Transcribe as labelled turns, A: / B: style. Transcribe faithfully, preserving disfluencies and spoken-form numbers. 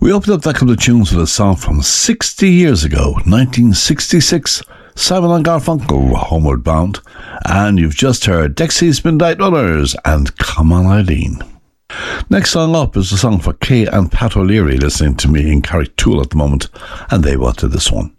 A: We opened up that couple of tunes with a song from sixty years ago, nineteen sixty-six, Simon and Garfunkel, Homeward Bound, and you've just heard Dexys Midnight Runners and Come On Eileen. Next song up is a song for Kay and Pat O'Leary, listening to me in Carricktool at the moment, and they wanted this one.